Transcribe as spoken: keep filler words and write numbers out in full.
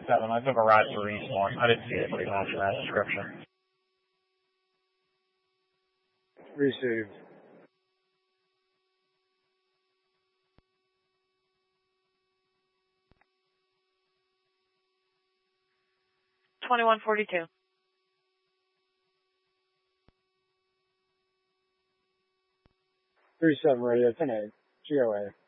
seven. I took a ride for respawn. I didn't see anybody matching that description. Received. twenty-one forty-two. three seven radio, ten eight. G O A.